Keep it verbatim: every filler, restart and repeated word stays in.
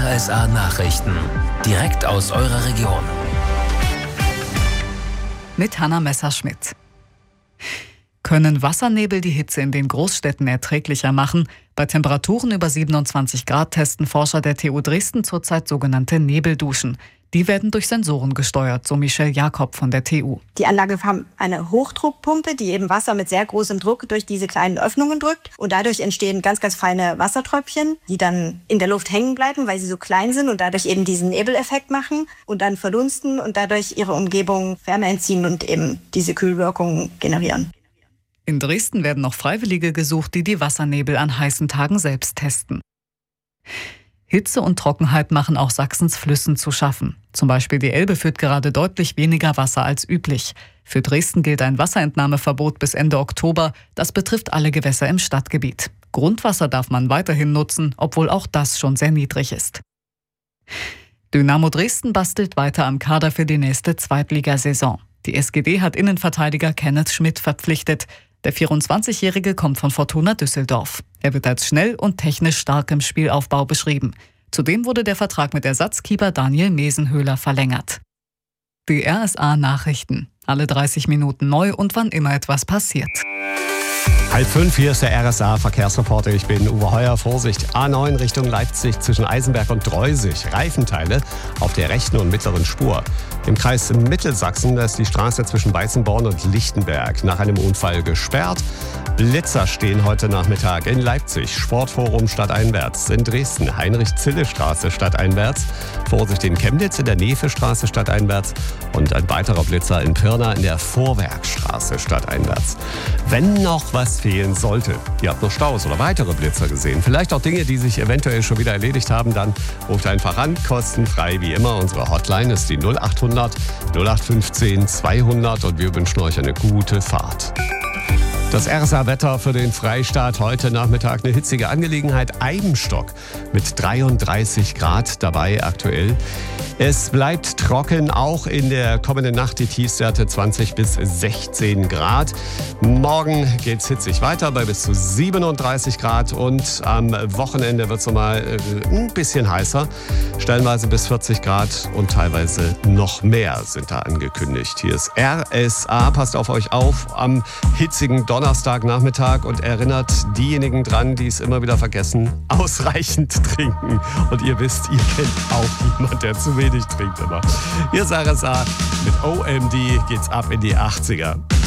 R S A Nachrichten. Direkt aus eurer Region. Mit Hanna Messerschmidt. Können Wassernebel die Hitze in den Großstädten erträglicher machen? Bei Temperaturen über siebenundzwanzig Grad testen Forscher der T U Dresden zurzeit sogenannte Nebelduschen. Die werden durch Sensoren gesteuert, so Michelle Jakob von der T U. Die Anlage hat eine Hochdruckpumpe, die eben Wasser mit sehr großem Druck durch diese kleinen Öffnungen drückt. Und dadurch entstehen ganz, ganz feine Wassertröpfchen, die dann in der Luft hängen bleiben, weil sie so klein sind und dadurch eben diesen Nebeleffekt machen und dann verdunsten und dadurch ihre Umgebung Wärme entziehen und eben diese Kühlwirkung generieren. In Dresden werden noch Freiwillige gesucht, die die Wassernebel an heißen Tagen selbst testen. Hitze und Trockenheit machen auch Sachsens Flüssen zu schaffen. Zum Beispiel die Elbe führt gerade deutlich weniger Wasser als üblich. Für Dresden gilt ein Wasserentnahmeverbot bis Ende Oktober. Das betrifft alle Gewässer im Stadtgebiet. Grundwasser darf man weiterhin nutzen, obwohl auch das schon sehr niedrig ist. Dynamo Dresden bastelt weiter am Kader für die nächste Zweitligasaison. Die S G D hat Innenverteidiger Kenneth Schmidt verpflichtet. Der vierundzwanzigjährige kommt von Fortuna Düsseldorf. Er wird als schnell und technisch stark im Spielaufbau beschrieben. Zudem wurde der Vertrag mit Ersatzkeeper Daniel Mesenhöhler verlängert. Die R S A Nachrichten. Alle dreißig Minuten neu und wann immer etwas passiert. Halb fünf, hier ist der R S A-Verkehrsreporter. Ich bin Uwe Heuer. Vorsicht, A neun Richtung Leipzig zwischen Eisenberg und Dreusig. Reifenteile auf der rechten und mittleren Spur. Im Kreis Mittelsachsen ist die Straße zwischen Weißenborn und Lichtenberg nach einem Unfall gesperrt. Blitzer stehen heute Nachmittag in Leipzig. Sportforum stadteinwärts. In Dresden Heinrich-Zille-Straße stadteinwärts. Vorsicht in Chemnitz in der Nefe-Straße stadteinwärts. Und ein weiterer Blitzer in Pirna in der Vorwerkstraße stadteinwärts. Wenn noch was fehlen sollte, ihr habt noch Staus oder weitere Blitzer gesehen, vielleicht auch Dinge, die sich eventuell schon wieder erledigt haben, dann ruft einfach an, kostenfrei wie immer. Unsere Hotline ist die null acht hundert null acht fünfzehn zweihundert und wir wünschen euch eine gute Fahrt. Das R S A-Wetter für den Freistaat heute Nachmittag eine hitzige Angelegenheit. Eibenstock mit dreiunddreißig Grad dabei aktuell. Es bleibt trocken, auch in der kommenden Nacht die Tiefstwerte zwanzig bis sechzehn Grad. Morgen geht es hitzig weiter bei bis zu siebenunddreißig Grad und am Wochenende wird es nochmal äh, ein bisschen heißer. Stellenweise bis vierzig Grad und teilweise noch mehr sind da angekündigt. Hier ist R S A, passt auf euch auf am hitzigen Donnerstagnachmittag und erinnert diejenigen dran, die es immer wieder vergessen, ausreichend trinken. Und ihr wisst, ihr kennt auch jemanden, der zu wenig trinkt immer. Hier ist R S A, mit O M D geht's ab in die achtziger.